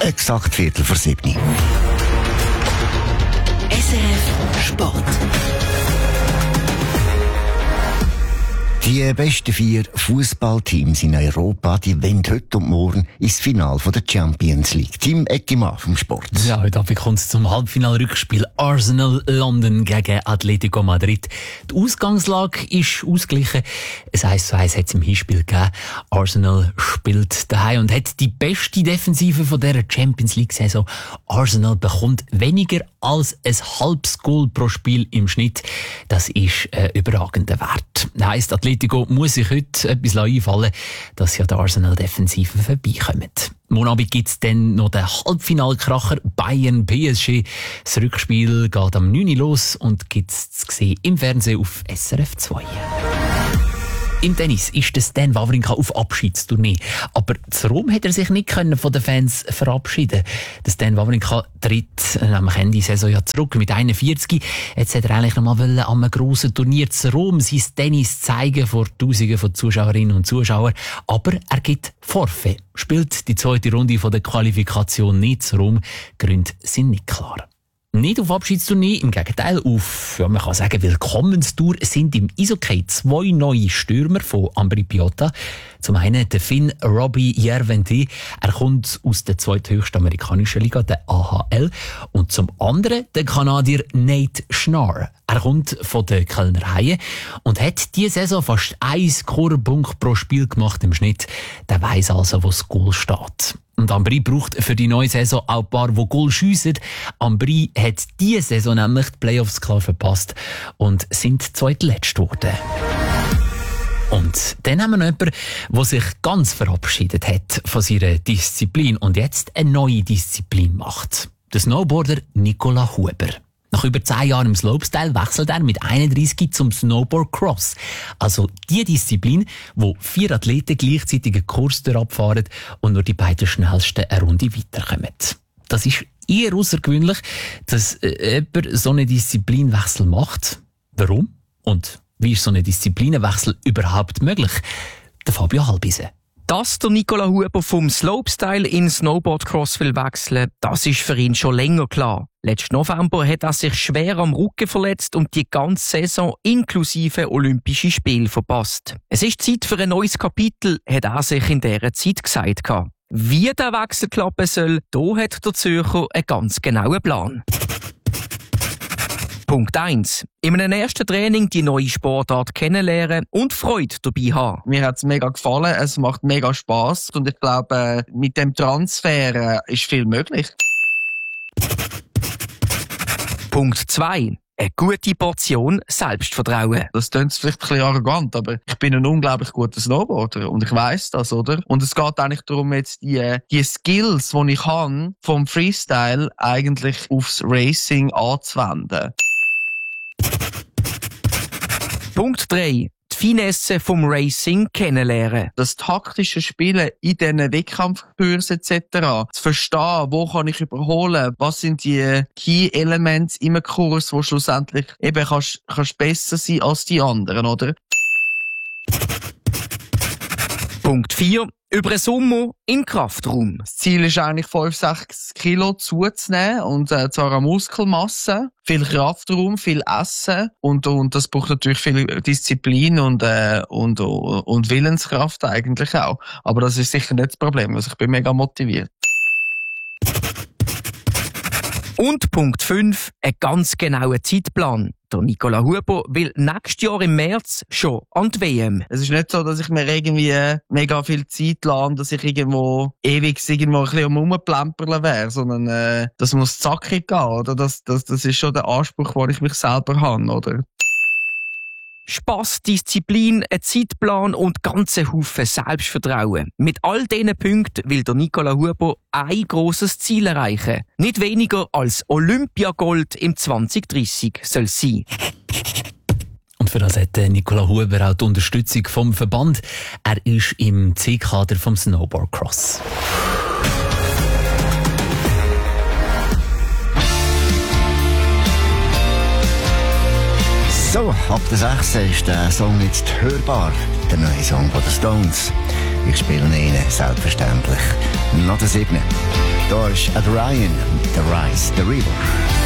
Exakt 6:15. SRF Sport. Die besten 4 Fußballteams in Europa, die wollen heute und morgen ins Finale der Champions League. Team Eckimann vom Sport. Ja, heute Abend kommt es zum Halbfinalrückspiel Arsenal London gegen Atletico Madrid. Die Ausgangslage ist ausgeglichen. Es 1:1 hat es im Hinspiel gegeben. Arsenal spielt daheim und hat die beste Defensive von dieser Champions League-Saison. Arsenal bekommt weniger als ein halbes Goal pro Spiel im Schnitt. Das ist ein überragender Wert. Das heisst, Atletico muss sich heute etwas einfallen, dass sie an der Arsenal-Defensive vorbeikommen. Morgen Abend gibt es dann noch den Halbfinalkracher Bayern-PSG. Das Rückspiel geht am 9 Uhr los und gibt es zu sehen im Fernsehen auf SRF 2. Im Tennis ist Stan Wawrinka auf Abschiedstournee. Aber zu Rom hat er sich nicht von den Fans verabschieden. Der Stan Wawrinka tritt am Ende der Saison ja zurück mit 41. Jetzt hätte er eigentlich noch mal an einem grossen Turnier zu Rom sein Tennis zeigen vor Tausenden von Zuschauerinnen und Zuschauern. Aber er gibt Forfait. Spielt die zweite Runde der Qualifikation nicht zu Rom. Gründe sind nicht klar. Nicht auf Abschiedstournee, im Gegenteil auf, man kann sagen, Willkommenstour sind im Eishockey 2 neue Stürmer von Ambri Piotta. Zum einen der Finn Robbie Järventie, er kommt aus der zweithöchsten amerikanischen Liga, der AHL. Und zum anderen der Kanadier Nate Schnarr. Er kommt von den Kölner Haien und hat diese Saison fast 1 Scorerpunkt pro Spiel gemacht im Schnitt. Der weiss also, wo das Goal steht. Und Ambri braucht für die neue Saison auch ein paar, die Goal schiessen. Ambri hat diese Saison nämlich die Playoffs klar verpasst und sind zweitletzt geworden. Und dann haben wir noch jemanden, der sich ganz verabschiedet hat von seiner Disziplin und jetzt eine neue Disziplin macht. Der Snowboarder Nicola Huber. Nach über 10 Jahren im Slopestyle wechselt er mit 31 zum Snowboard Cross. Also die Disziplin, wo 4 Athleten gleichzeitig einen Kurs durchabfahren und nur die beiden schnellsten eine Runde weiterkommen. Das ist eher außergewöhnlich, dass jemand so einen Disziplinwechsel macht. Warum? Und wie ist so ein Disziplinenwechsel überhaupt möglich? Der Fabio Halbise. Dass der Nicola Huber vom Slopestyle in Snowboardcross will wechseln, das ist für ihn schon länger klar. Letzten November hat er sich schwer am Rücken verletzt und die ganze Saison inklusive Olympische Spiele verpasst. Es ist Zeit für ein neues Kapitel, hat er sich in dieser Zeit gesagt. Wie der Wechsel klappen soll, da hat der Zürcher einen ganz genauen Plan. Punkt 1. In einem ersten Training die neue Sportart kennenlernen und Freude dabei haben. Mir hat es mega gefallen, es macht mega Spass und ich glaube, mit dem Transfer ist viel möglich. Punkt 2. Eine gute Portion Selbstvertrauen. Das klingt vielleicht ein bisschen arrogant, aber ich bin ein unglaublich guter Snowboarder und ich weiss das, oder? Und es geht eigentlich darum, jetzt die Skills, die ich habe, vom Freestyle eigentlich aufs Racing anzuwenden. Punkt 3. Die Finesse vom Racing kennenlernen. Das taktische Spielen in diesen Wettkampfkursen etc. Zu verstehen, wo kann ich überholen, was sind die Key Elements im Kurs, wo schlussendlich eben kannst besser sein als die anderen, oder? Punkt 4. Über den Sommer im Kraftraum. Das Ziel ist eigentlich 5-6 Kilo zuzunehmen und zwar an Muskelmasse, viel Kraftraum, viel Essen und das braucht natürlich viel Disziplin und Willenskraft eigentlich auch. Aber das ist sicher nicht das Problem, also ich bin mega motiviert. Und Punkt 5, ein ganz genauer Zeitplan. Der Nicola Huber will nächstes Jahr im März schon an die WM. Es ist nicht so, dass ich mir irgendwie mega viel Zeit lasse, dass ich irgendwo ewig ein bisschen rumplempern wäre, sondern das muss zackig gehen, oder? Das ist schon der Anspruch, den ich mich selber habe, oder? Spass, Disziplin, ein Zeitplan und ganze Haufen Selbstvertrauen. Mit all diesen Punkten will der Nicola Huber ein grosses Ziel erreichen. Nicht weniger als Olympiagold im 2030 soll es sein. Und für das hat Nicola Huber auch die Unterstützung vom Verband. Er ist im C-Kader vom Snowboardcross. So, ab der 6. ist der Song jetzt hörbar. Der neue Song von den Stones. Ich spiele ihn selbstverständlich. Noch der 7. Da ist Ad Ryan mit The Rise the River.